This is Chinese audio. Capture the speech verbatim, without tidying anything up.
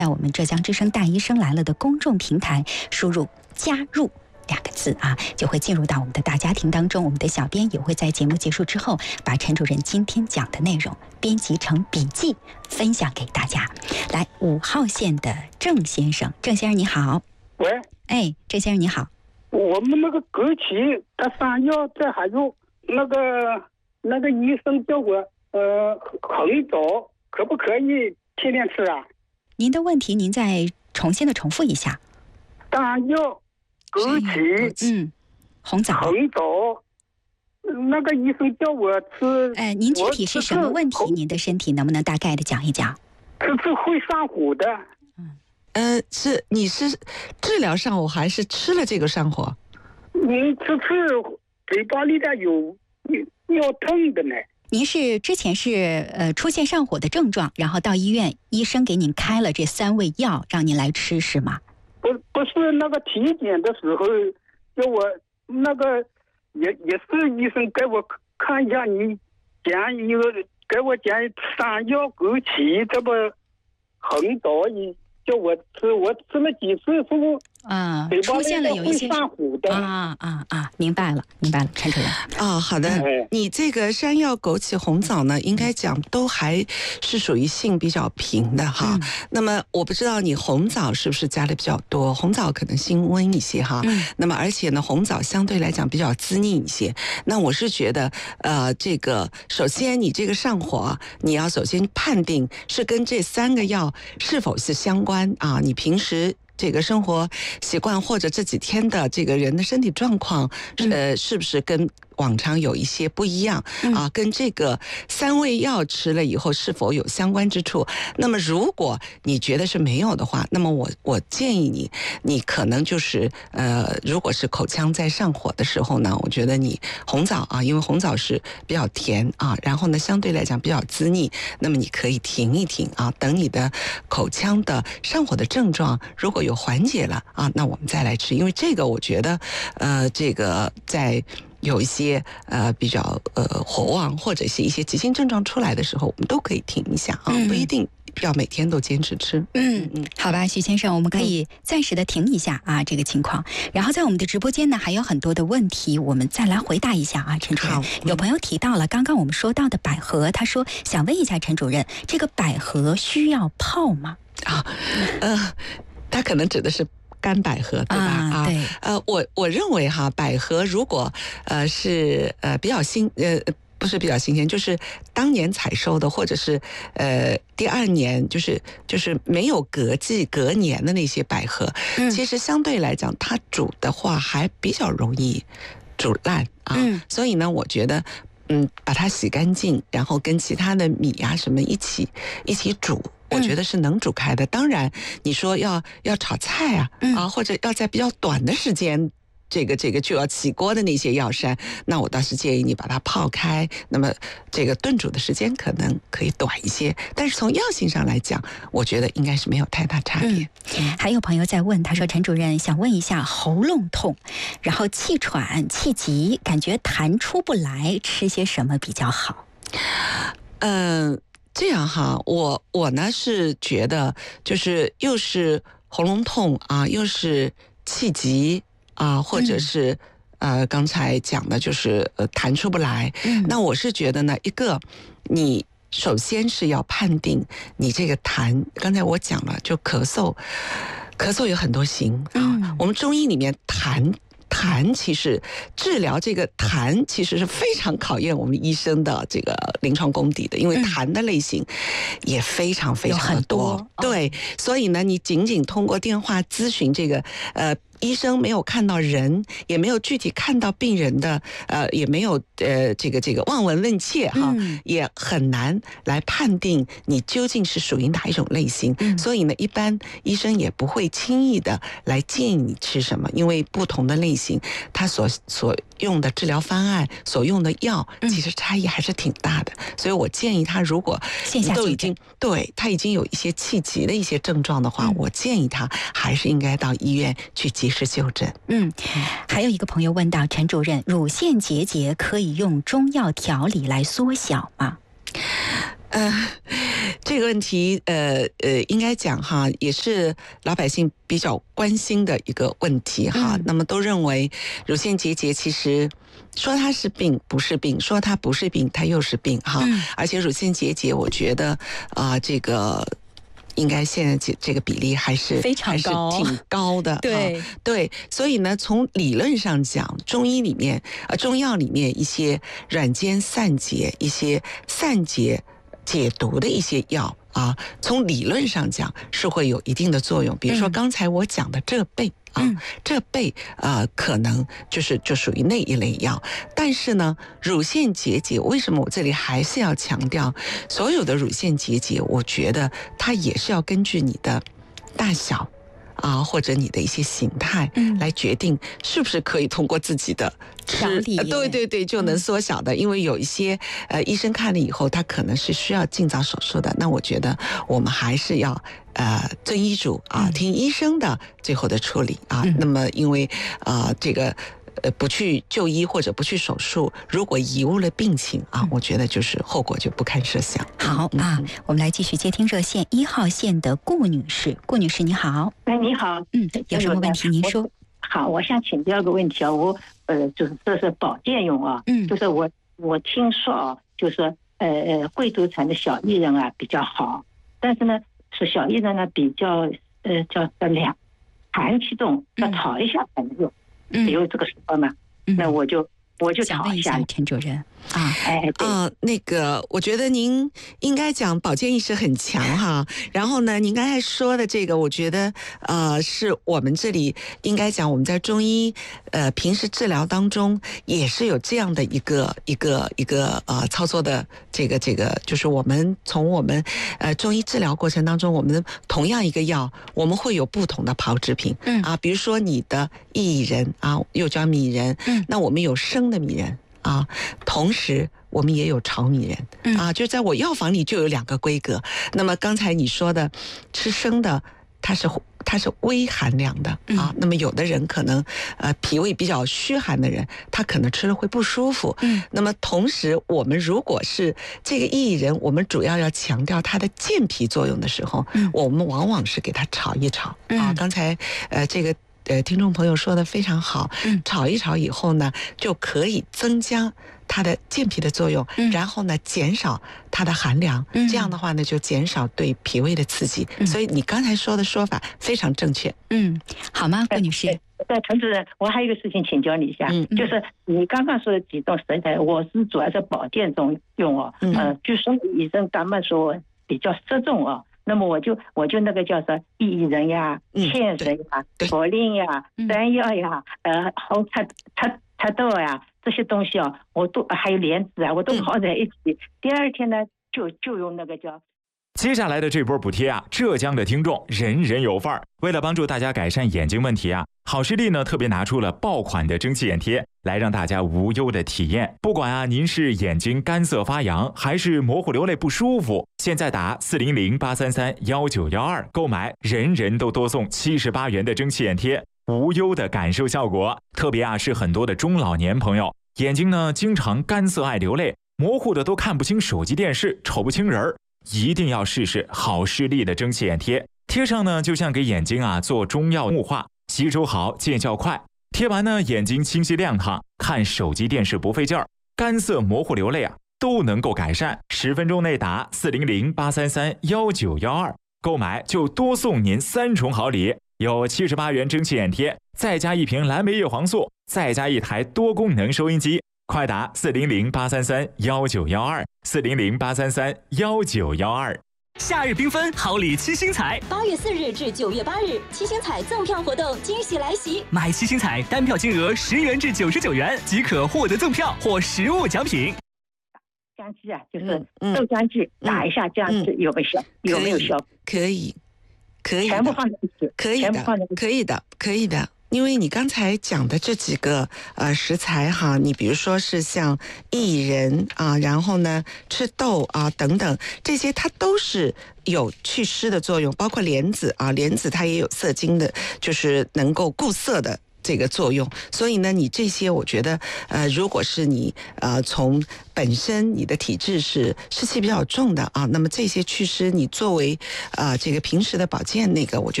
在我们浙江之声大医生来了的公众平台输入加入两个字啊，就会进入到我们的大家庭当中。我们的小编也会在节目结束之后把陈主任今天讲的内容编辑成笔记分享给大家。来，五号线的郑先生，郑先生你好。 喂， 哎，郑先生你好。 我们那个枸杞他上药，这还有那个那个医生叫我呃红枣，可不可以天天吃啊？ 您的问题您再重新的重复一下。 上药枸杞， 嗯，红枣， 红枣，那个医生叫我吃。 呃，您具体是什么问题？您的身体能不能大概的讲一讲？ 吃吃会上火的。 嗯，呃，是你是治疗上火还是吃了这个上火？ 你吃吃嘴巴里的有要痛的呢。 您是之前是呃出现上火的症状，然后到医院，医生给您开了这三味药，让您来吃是吗？ 不不是那个体检的时候，叫我那个也也是医生给我看一下，你讲一个给我讲山药、枸杞，这不红枣，你叫我吃，我吃了几次，是不？ 啊，出现了有一些上火的啊啊啊！明白了，明白了，陈主任。 啊、哦，好的。你这个山药、枸杞、红枣呢，应该讲都还是属于性比较平的哈。嗯、那么我不知道你红枣是不是加的比较多？红枣可能性温一些哈。嗯。那么而且呢，红枣相对来讲比较滋腻一些。那我是觉得，呃，这个首先你这个上火，你要首先判定是跟这三个药是否是相关啊？你平时这个生活习惯或者这几天的这个人的身体状况，呃，是不是跟往常有一些不一样啊？跟这个三味药吃了以后是否有相关之处？那么如果你觉得是没有的话，那么我我建议你，你可能就是呃，如果是口腔在上火的时候呢，我觉得你红枣啊，因为红枣是比较甜啊，然后呢相对来讲比较滋腻，那么你可以停一停啊，等你的口腔的上火的症状如果有缓解了啊，那我们再来吃，因为这个我觉得呃，这个在有一些呃比较呃火旺或者是一些急性症状出来的时候，我们都可以停一下啊，嗯、不一定要每天都坚持吃。 嗯嗯，好吧，徐先生，我们可以暂时的停一下啊，这个情况。然后在我们的直播间呢，还有很多的问题，我们再来回答一下啊，陈主任。有朋友提到了刚刚我们说到的百合，他说想问一下陈主任，这个百合需要泡吗？ 啊，呃，他可能指的是干百合，对吧？ 啊，对。 呃，我我认为哈，百合如果呃是呃比较新呃。不是比较新鲜，就是当年采收的，或者是呃第二年，就是就是没有隔季隔年的那些百合，嗯、其实相对来讲，它煮的话还比较容易煮烂啊。嗯、所以呢，我觉得，嗯，把它洗干净，然后跟其他的米啊什么一起一起煮。我觉得是能煮开的。当然，你说要要炒菜啊，啊，或者要在比较短的时间。这个这个就要起锅的那些药膳，那我倒是建议你把它泡开，那么这个炖煮的时间可能可以短一些，但是从药性上来讲，我觉得应该是没有太大差别。 嗯、还有朋友在问，他说陈主任想问一下，喉咙痛，然后气喘、气急，感觉痰出不来，吃些什么比较好？ 嗯、呃，这样哈，我我呢是觉得就是又是喉咙痛啊，又是气急。啊，或者是、嗯、呃，刚才讲的就是呃，痰出不来。嗯、那我是觉得呢，一个你首先是要判定你这个痰，刚才我讲了，就咳嗽，咳嗽有很多型啊。嗯、我们中医里面痰。痰其实治疗这个痰其实是非常考验我们医生的这个临床功底的，因为痰的类型也非常非常的多。多对，哦、所以呢，你仅仅通过电话咨询这个呃。医生没有看到人，也没有具体看到病人的，呃，也没有呃，这个这个望闻问切哈，嗯、也很难来判定你究竟是属于哪一种类型。嗯、所以呢，一般医生也不会轻易的来建议你吃什么，因为不同的类型，它所所用的治疗方案、所用的药，其实差异还是挺大的。嗯、所以我建议他，如果都已经对他已经有一些气急的一些症状的话，嗯、我建议他还是应该到医院去及时就诊。 嗯，还有一个朋友问到陈主任，乳腺结节可以用中药调理来缩小吗？ 呃，这个问题，呃呃，应该讲哈，也是老百姓比较关心的一个问题哈。嗯、那么都认为乳腺结节其实说它是病不是病，说它不是病它又是病哈。嗯、而且乳腺结节，我觉得啊、呃，这个。应该现在这这个比例还是非常高， 还是挺高的。 对、 啊、对，所以呢，从理论上讲，中医里面呃中药里面一些软坚散结、一些散结解毒的一些药啊，从理论上讲是会有一定的作用。比如说刚才我讲的这贝。啊，嗯、这贝呃可能就是就属于那一类药，但是呢，乳腺结节为什么我这里还是要强调，所有的乳腺结节，我觉得它也是要根据你的大小啊，或者你的一些形态来决定是不是可以通过自己的吃，呃、对对对，就能缩小的。嗯、因为有一些呃医生看了以后，他可能是需要尽早手术的，那我觉得我们还是要。呃，遵医嘱啊，听医生的最后的处理啊。嗯、那么，因为啊、呃，这个呃，不去就医或者不去手术，如果贻误了病情啊，嗯、我觉得就是后果就不堪设想。 好、嗯、啊，我们来继续接听热线一号线的顾女士，顾女士你好。 哎，你好， 嗯，有什么问题您说？ 好，我想请教个问题啊，我呃，就是这是保健用啊，嗯，就是我我听说啊，就是呃呃，贵州产的小薏仁啊比较好，但是呢。是小薏仁呢比较呃叫叫凉，寒气重，要炒一下才能用，嗯、有这个说法吗？嗯、那我就我就炒一下。 陈主任啊， 哎，啊、呃，那个，我觉得您应该讲保健意识很强哈。然后呢，您刚才说的这个，我觉得呃，是我们这里应该讲我们在中医呃平时治疗当中也是有这样的一个一个一个呃操作的这个这个，就是我们从我们呃中医治疗过程当中，我们同样一个药，我们会有不同的炮制品，嗯啊，比如说你的薏仁啊，又叫米仁，嗯，那我们有生的米仁。啊，同时我们也有炒米仁，嗯、啊，就在我药房里就有两个规格。那么刚才你说的吃生的，它是它是微寒凉的啊。嗯、那么有的人可能呃脾胃比较虚寒的人，他可能吃了会不舒服。嗯。那么同时，我们如果是这个薏仁，我们主要要强调它的健脾作用的时候，嗯、我们往往是给它炒一炒。嗯、啊，刚才呃这个。呃，听众朋友说的非常好，嗯，炒一炒以后呢，就可以增加它的健脾的作用，嗯，然后呢，减少它的寒凉，嗯，这样的话呢，就减少对脾胃的刺激。嗯、所以你刚才说的说法非常正确。 嗯，好吗，顾女士？ 对，陈主任，我还有一个事情请教你一下，嗯、就是你刚刚说的几种食材，我是主要是保健中用哦，嗯、呃，据说医生他们说比较适中哦。那么我就我就那个叫做薏仁呀、芡实呀、茯苓呀、山药呀、呃红茶茶茶豆呀这些东西啊，我都还有莲子啊，我都泡在一起。嗯、第二天呢，就就用那个叫。 接下来的这波补贴啊，浙江的听众人人有份儿。为了帮助大家改善眼睛问题啊，好视力呢特别拿出了爆款的蒸汽眼贴，来让大家无忧的体验。不管啊您是眼睛干涩发痒，还是模糊流泪不舒服，现在打四零零八三三幺九幺二购买，人人都多送七十八元的蒸汽眼贴，无忧的感受效果。特别啊是很多的中老年朋友，眼睛呢经常干涩爱流泪，模糊的都看不清手机电视，瞅不清人儿。一定要试试好视力的蒸汽眼贴，贴上呢就像给眼睛啊做中药木化，吸收好见效快，贴完呢眼睛清晰亮堂，看手机电视不费劲儿，干涩模糊流泪啊都能够改善。十分钟内打四零零八三三幺九幺二购买就多送您三重好礼，有七十八元蒸汽眼贴，再加一瓶蓝莓叶黄素，再加一台多功能收音机。快打四零零八三三幺九幺二，四零零八三三幺九幺二。 夏日缤纷，好礼七星彩。 八月四日至九月八日，七星彩赠票活动惊喜来袭！ 买七星彩，单票金额十元至九十九元即可获得赠票或实物奖品。 姜汁啊，就是豆浆汁，嗯、打一下姜汁有没有效？有没有效？ 可以，可以， 全部放在一起， 可以的，可以的，可以的。因为你刚才讲的这几个呃食材哈，你比如说是像薏仁啊，然后呢赤豆啊等等，这些它都是有祛湿的作用，包括莲子啊，莲子它也有色精的，就是能够固色的这个作用。所以呢，你这些我觉得，呃，如果是你呃从本身你的体质是湿气比较重的啊，那么这些祛湿你作为呃这个平时的保健那个，我觉得。